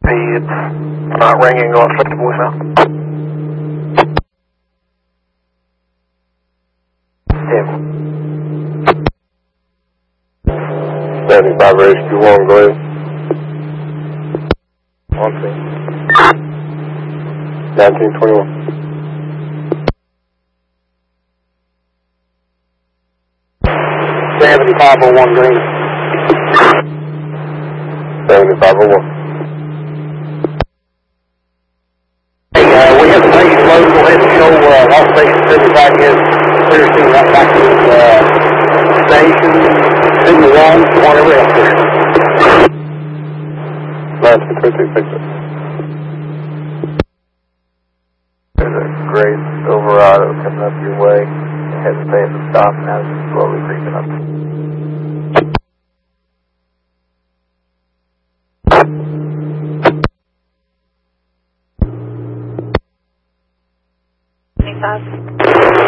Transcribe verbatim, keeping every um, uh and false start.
Hey, it's not ringing. I'll flip the voice out. Table. seventy-five rescue one, go ahead. One thing. nineteen twenty-one. seventy-five oh one green. seventy-five oh one. Hey, uh, we have a lady low. Go ahead and show uh, all station seventy-five is clear steam right back to the uh, station, signal one, whatever else there. nineteen twenty-two, fix it. There's a gray Silverado coming up your way. It hesitated to stop, now it's just slowly creeping up. twenty-five.